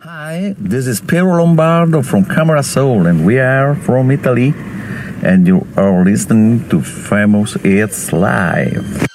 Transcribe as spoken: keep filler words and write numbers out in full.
Hi, this is Piero Lombardo from Camera Soul, and we are from Italy, and you are listening to Famous Hits Live.